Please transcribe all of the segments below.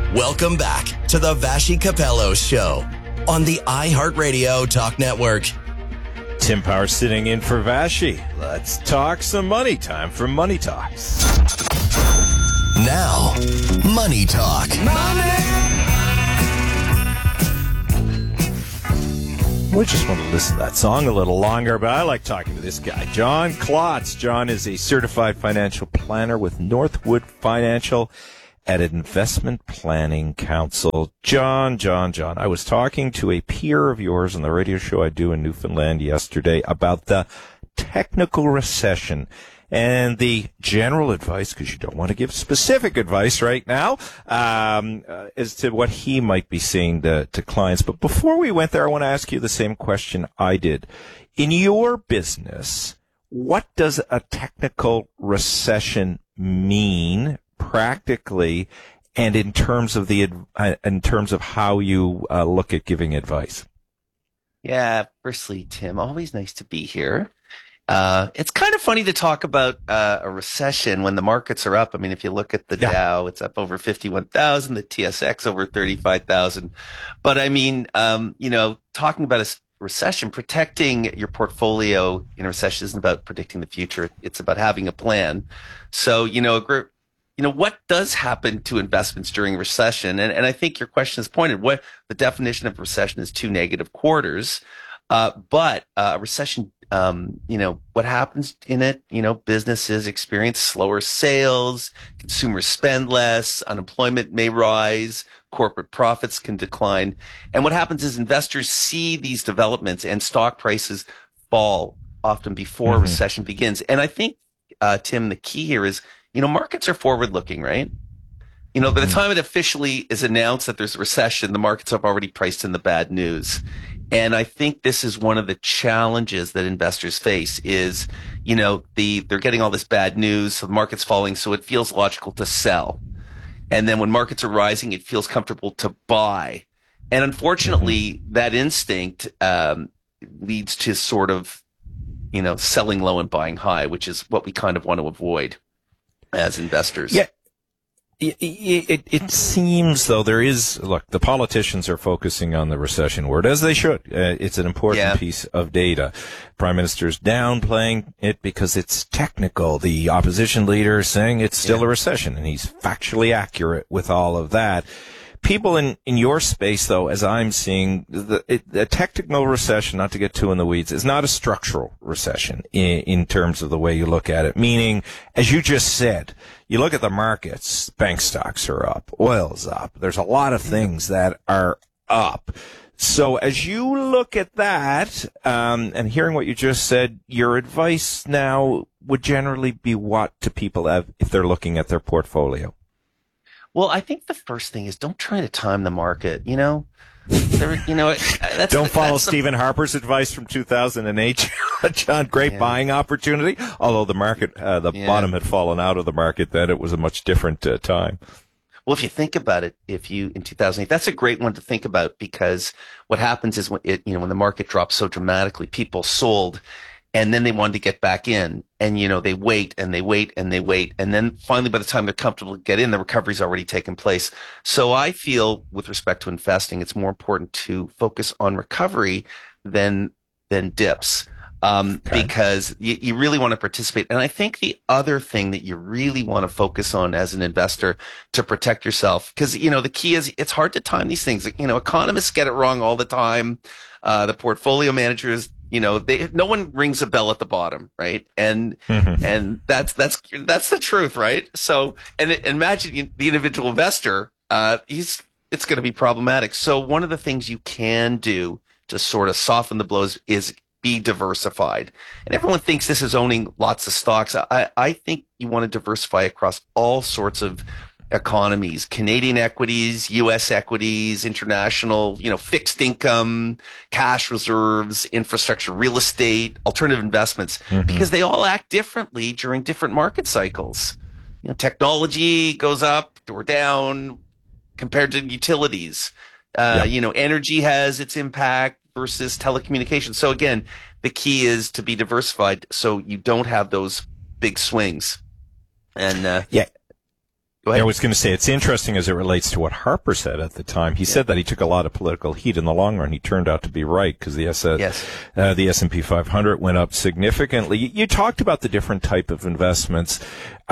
Welcome back to the Vassy Capello Show on the iHeartRadio Talk Network. Tim Power sitting in for Vassy. Let's talk some money. Time for Money Talks. Now, Money Talk. We just want to listen to that song a little longer, but I like talking to this guy, John Klotz. John is a certified financial planner with Northwood Financial at Investment Planning Council. John, I was talking to a peer of yours on the radio show I do in Newfoundland yesterday about the technical recession and the general advice, because you don't want to give specific advice right now, as to what he might be saying to clients. But before we went there, I want to ask you the same question I did. In your business, what does a technical recession mean practically, and in terms of how you look at giving advice? Yeah, firstly, Tim, always nice to be here. It's kind of funny to talk about a recession when the markets are up. I mean, if you look at the Dow, it's up over 51,000, the TSX over 35,000. But I mean, talking about a recession, protecting your portfolio in a recession isn't about predicting the future. It's about having a plan. So, what does happen to investments during a recession? And I think your question is pointed. What the definition of recession is 2 negative quarters. But a recession, what happens in it? Businesses experience slower sales, consumers spend less, unemployment may rise, corporate profits can decline. And what happens is investors see these developments and stock prices fall often before a recession begins. And I think, Tim, the key here is, markets are forward looking, right? By the time it officially is announced that there's a recession, the markets have already priced in the bad news. And I think this is one of the challenges that investors face is, they're getting all this bad news, so the market's falling, so it feels logical to sell. And then when markets are rising, it feels comfortable to buy. And unfortunately, that instinct leads to sort of, selling low and buying high, which is what we kind of want to avoid as investors. Yeah. It seems, though, the politicians are focusing on the recession word, as they should. It's an important piece of data. Prime Minister's downplaying it because it's technical. The opposition leader is saying it's still a recession, and he's factually accurate with all of that. People in your space, though, as I'm seeing, the technical recession, not to get too in the weeds, is not a structural recession in terms of the way you look at it. Meaning, as you just said, you look at the markets, bank stocks are up, oil's up. There's a lot of things that are up. So as you look at that, and hearing what you just said, your advice now would generally be what to people if they're looking at their portfolio? Well, I think the first thing is don't try to time the market, Don't follow Stephen Harper's advice from 2008, John. Great buying opportunity. Although the market, bottom had fallen out of the market, then it was a much different time. Well, if you think about it, in 2008, that's a great one to think about, because what happens is when the market drops so dramatically, people sold. And then they wanted to get back in, and they wait and they wait and they wait, and then finally, by the time they're comfortable to get in, the recovery's already taken place. So I feel, with respect to investing, it's more important to focus on recovery than dips, because you really want to participate. And I think the other thing that you really want to focus on as an investor to protect yourself, because the key is it's hard to time these things. Economists get it wrong all the time. The portfolio managers. No one rings a bell at the bottom, right? And that's the truth, right? So, and imagine the individual investor, it's going to be problematic. So one of the things you can do to sort of soften the blows is be diversified. And everyone thinks this is owning lots of stocks. I think you want to diversify across all sorts of economies, Canadian equities, U.S. equities, international, fixed income, cash reserves, infrastructure, real estate, alternative investments, because they all act differently during different market cycles. Technology goes up or down compared to utilities. Energy has its impact versus telecommunications. So again, the key is to be diversified so you don't have those big swings. And, Go Go ahead. I was going to say, it's interesting as it relates to what Harper said at the time. He said that he took a lot of political heat in the long run. He turned out to be right because the S&P 500 went up significantly. You talked about the different type of investments.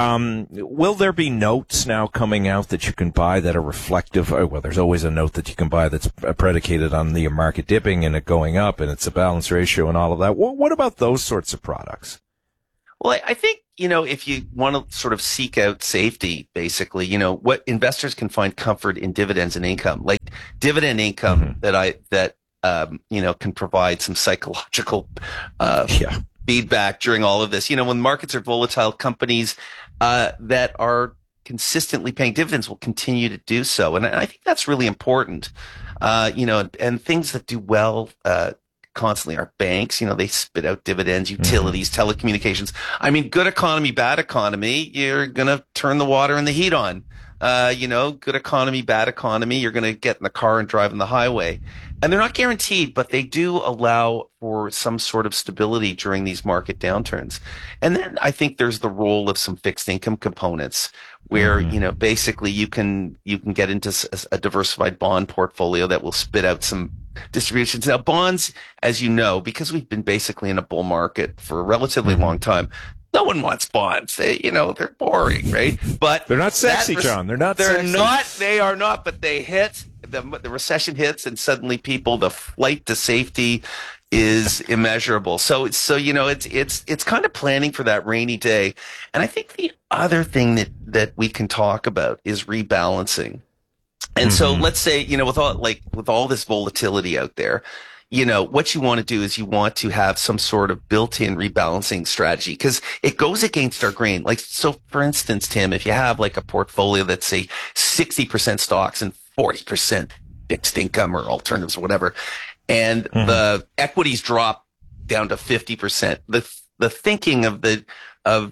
Will there be notes now coming out that you can buy that are reflective? Well, there's always a note that you can buy that's predicated on the market dipping and it going up and it's a balance ratio and all of that. What about those sorts of products? Well, I think, if you want to sort of seek out safety, basically, what investors can find comfort in dividends and income, like dividend income that can provide some psychological, feedback during all of this. When markets are volatile, companies, that are consistently paying dividends will continue to do so. And I think that's really important. And things that do well, constantly are banks. They spit out dividends, utilities, telecommunications. I mean, good economy, bad economy, you're going to turn the water and the heat on. Good economy, bad economy, you're going to get in the car and drive on the highway. And they're not guaranteed, but they do allow for some sort of stability during these market downturns. And then I think there's the role of some fixed income components where, basically you can get into a diversified bond portfolio that will spit out some distributions. Now, bonds, as you know, because we've been basically in a bull market for a relatively long time, no one wants bonds. They're boring, right? But they're not sexy, John. They are not, but they hit. The recession hits and suddenly the flight to safety is immeasurable. So it's kind of planning for that rainy day. And I think the other thing that we can talk about is rebalancing. And so let's say, with all this volatility out there, what you want to do is you want to have some sort of built-in rebalancing strategy because it goes against our grain. Like, so for instance, Tim, if you have like a portfolio that's say 60% stocks and 40% fixed income or alternatives or whatever, and the equities drop down to 50%, the thinking of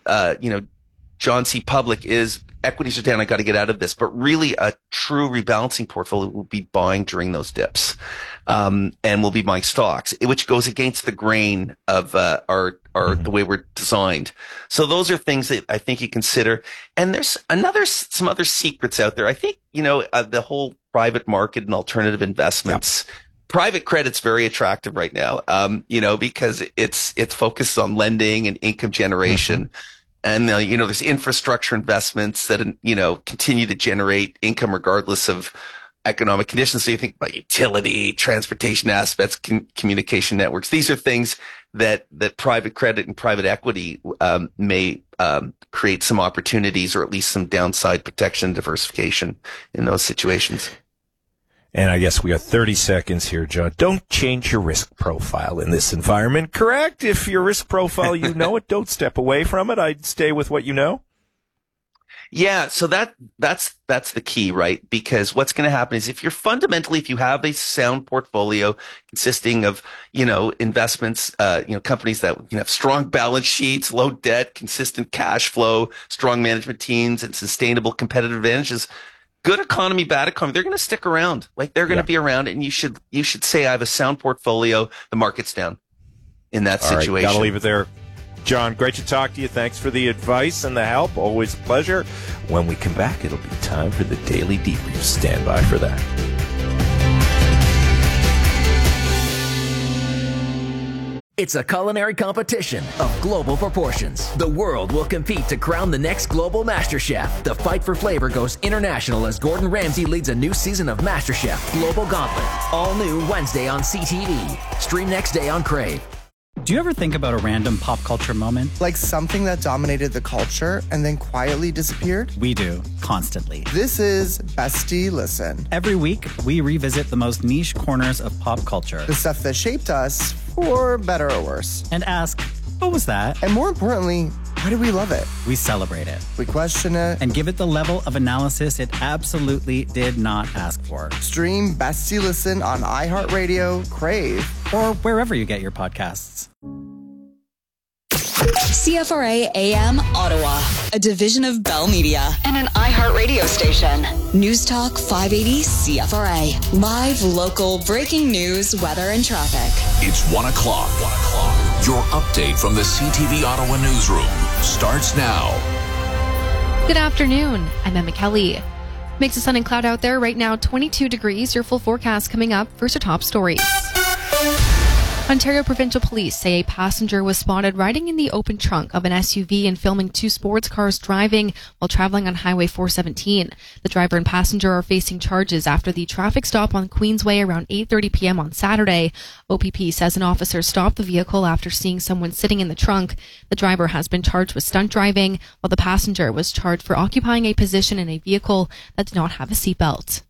John C. Public is equities are down. I got to get out of this. But really, a true rebalancing portfolio will be buying during those dips, and we'll be buying stocks, which goes against the grain of our the way we're designed. So those are things that I think you consider. And there's some other secrets out there. I think the whole private market and alternative investments. Yep. Private credit's very attractive right now, because it's focused on lending and income generation. And, there's infrastructure investments that, continue to generate income regardless of economic conditions. So you think about utility, transportation aspects, communication networks. These are things that private credit and private equity may create some opportunities or at least some downside protection diversification in those situations. And I guess we got 30 seconds here, John. Don't change your risk profile in this environment, correct? If your risk profile, don't step away from it. I'd stay with what you know. Yeah. So that's the key, right? Because what's going to happen is if you have a sound portfolio consisting of, investments, companies that have strong balance sheets, low debt, consistent cash flow, strong management teams, and sustainable competitive advantages, good economy, bad economy, they're going to stick around. Like they're going to be around, and you should say, I have a sound portfolio. The market's down in that situation. Right, gotta leave it there. John, great to talk to you. Thanks for the advice and the help. Always a pleasure. When we come back, it'll be time for the Daily Debrief. Stand by for that. It's a culinary competition of global proportions. The world will compete to crown the next global MasterChef. The fight for flavor goes international as Gordon Ramsay leads a new season of MasterChef Global Gauntlet. All new Wednesday on CTV. Stream next day on Crave. Do you ever think about a random pop culture moment? Like something that dominated the culture and then quietly disappeared? We do, constantly. This is Bestie Listen. Every week, we revisit the most niche corners of pop culture. The stuff that shaped us, for better or worse. And ask, what was that? And more importantly, why do we love it? We celebrate it. We question it. And give it the level of analysis it absolutely did not ask for. Stream Bestie Listen on iHeartRadio, Crave, or wherever you get your podcasts. CFRA AM Ottawa, a division of Bell Media and an iHeartRadio station. News Talk 580 CFRA. Live, local, breaking news, weather, and traffic. It's 1 o'clock. Your update from the CTV Ottawa newsroom starts now. Good afternoon. I'm Emma Kelly. Mix of sun and cloud out there right now, 22 degrees. Your full forecast coming up. First, our top stories. Ontario Provincial Police say a passenger was spotted riding in the open trunk of an SUV and filming two sports cars driving while traveling on Highway 417. The driver and passenger are facing charges after the traffic stop on Queensway around 8:30 p.m. on Saturday. OPP says an officer stopped the vehicle after seeing someone sitting in the trunk. The driver has been charged with stunt driving, while the passenger was charged for occupying a position in a vehicle that did not have a seatbelt.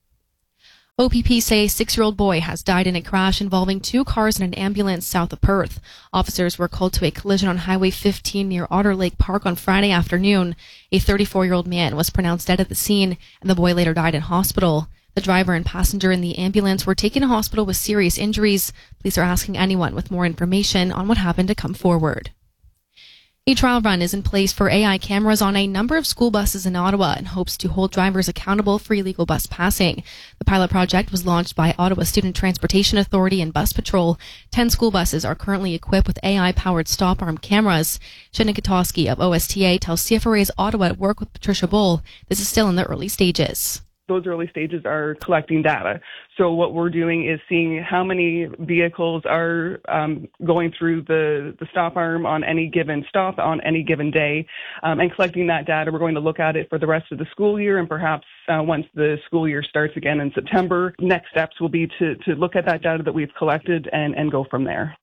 OPP say a 6-year-old boy has died in a crash involving two cars and an ambulance south of Perth. Officers were called to a collision on Highway 15 near Otter Lake Park on Friday afternoon. A 34-year-old man was pronounced dead at the scene, and the boy later died in hospital. The driver and passenger in the ambulance were taken to hospital with serious injuries. Police are asking anyone with more information on what happened to come forward. A trial run is in place for AI cameras on a number of school buses in Ottawa in hopes to hold drivers accountable for illegal bus passing. The pilot project was launched by Ottawa Student Transportation Authority and Bus Patrol. 10 school buses are currently equipped with AI-powered stop-arm cameras. Shannon Katowski of OSTA tells CFRA's Ottawa at Work with Patricia Bull this is still in the early stages. Those early stages are collecting data. So what we're doing is seeing how many vehicles are going through the stop arm on any given stop on any given day, and collecting that data. We're going to look at it for the rest of the school year, and perhaps once the school year starts again in September, next steps will be to look at that data that we've collected and go from there.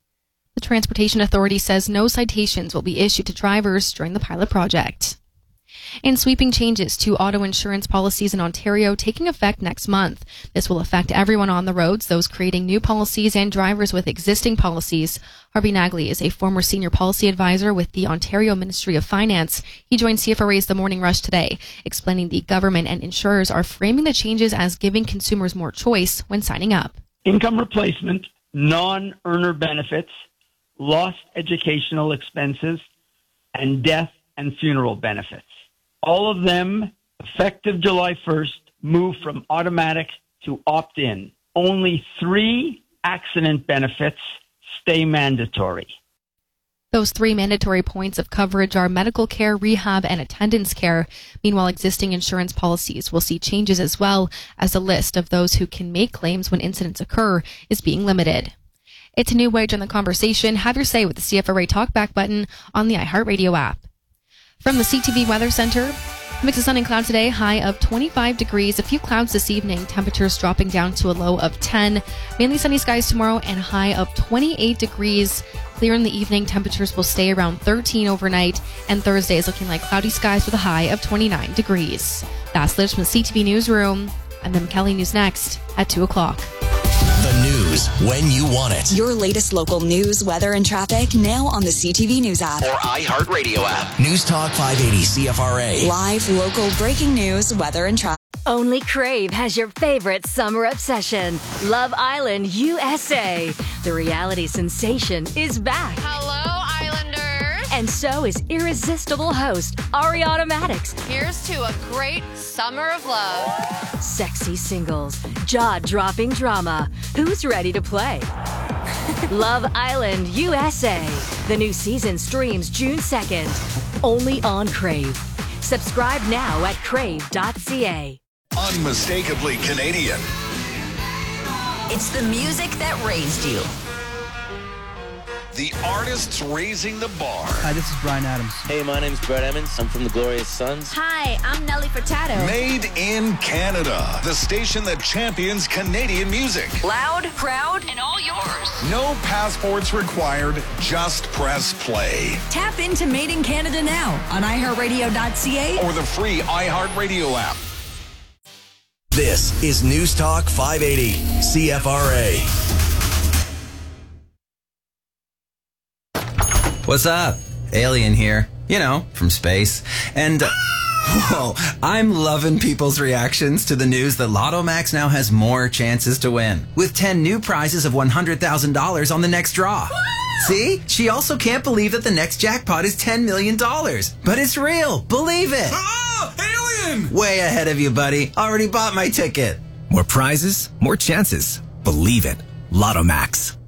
The Transportation Authority says no citations will be issued to drivers during the pilot project. And sweeping changes to auto insurance policies in Ontario taking effect next month. This will affect everyone on the roads, those creating new policies and drivers with existing policies. Harvey Nagley is a former senior policy advisor with the Ontario Ministry of Finance. He joined CFRA's The Morning Rush today, explaining the government and insurers are framing the changes as giving consumers more choice when signing up. Income replacement, non-earner benefits, lost educational expenses, and death and funeral benefits. All of them, effective July 1st, move from automatic to opt-in. Only 3 accident benefits stay mandatory. Those 3 mandatory points of coverage are medical care, rehab, and attendance care. Meanwhile, existing insurance policies will see changes as well, as the list of those who can make claims when incidents occur is being limited. It's a new way to join the conversation. Have your say with the CFRA Talkback button on the iHeartRadio app. From the CTV Weather Center, mix of sun and cloud today, high of 25 degrees. A few clouds this evening, temperatures dropping down to a low of 10. Mainly sunny skies tomorrow and a high of 28 degrees. Clear in the evening, temperatures will stay around 13 overnight. And Thursday is looking like cloudy skies with a high of 29 degrees. That's Liz from the CTV Newsroom. And then Kelly News next at 2 o'clock. The news when you want it. Your latest local news, weather, and traffic now on the CTV News app. Or iHeartRadio app. News Talk 580 CFRA. Live, local, breaking news, weather, and traffic. Only Crave has your favorite summer obsession. Love Island USA. The reality sensation is back. Hello, Islanders. And so is irresistible host Ariana Maddox. Here's to a great summer of love. Sexy singles, jaw-dropping drama. Who's ready to play? Love Island USA. The new season streams June 2nd. Only on Crave. Subscribe now at crave.ca. Unmistakably Canadian. It's the music that raised you. The artists raising the bar. Hi, this is Bryan Adams. Hey, my name's Brett Emmons. I'm from the Glorious Sons. Hi, I'm Nelly Furtado. Made in Canada. The station that champions Canadian music. Loud, proud, and all yours. No passports required. Just press play. Tap into Made in Canada now on iHeartRadio.ca or the free iHeartRadio app. This is News Talk 580 CFRA. What's up? Alien here. You know, from space. And, whoa, I'm loving people's reactions to the news that Lotto Max now has more chances to win, with 10 new prizes of $100,000 on the next draw. See? She also can't believe that the next jackpot is $10 million. But it's real. Believe it. Oh, alien! Way ahead of you, buddy. Already bought my ticket. More prizes, more chances. Believe it. Lotto Max.